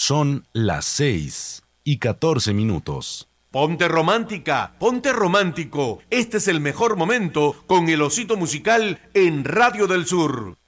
Son las 6:14. Ponte romántica, ponte romántico. Este es el mejor momento con el Osito Musical en Radio del Sur.